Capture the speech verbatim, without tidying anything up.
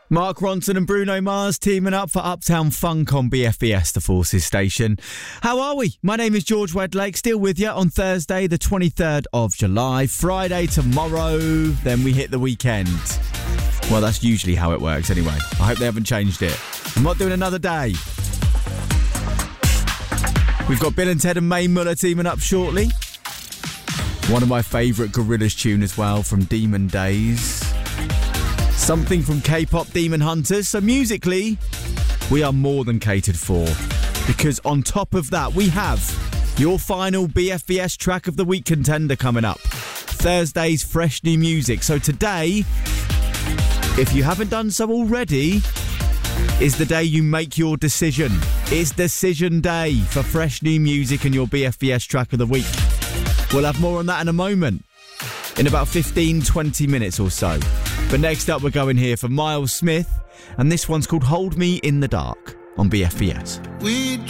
Mark Ronson and Bruno Mars teaming up for Uptown Funk on B F B S, the Forces station. How are we? My name is George Wedlake, still with you on Thursday, the twenty-third of July. Friday tomorrow, then we hit the weekend. Well, that's usually how it works anyway. I hope they haven't changed it. I'm not doing another day. We've got Bill and Ted and Mae Muller teaming up shortly. One of my favourite Gorillaz tune as well from Demon Days. Something from K-pop Demon Hunters. So musically, we are more than catered for. Because on top of that, we have your final B F B S Track of the Week contender coming up. Thursday's fresh new music. So today, if you haven't done so already, is the day you make your decision. It's decision day for fresh new music and your B F B S Track of the Week. We'll have more on that in a moment. In about fifteen, twenty minutes or so. But next up, we're going here for Miles Smith, and this one's called Hold Me in the Dark on B F B S. We